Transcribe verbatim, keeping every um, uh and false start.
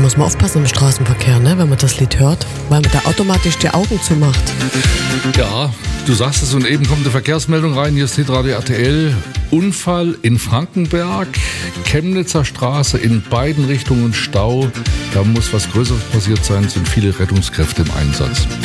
muss man aufpassen im Straßenverkehr, ne, wenn man das Lied hört, weil man da automatisch die Augen zumacht. Ja, du sagst es und eben kommt eine Verkehrsmeldung rein, hier ist Hitradio R T L. Unfall in Frankenberg, Chemnitzer Straße, in beiden Richtungen Stau. Da muss was Größeres passiert sein, sind viele Rettungskräfte im Einsatz.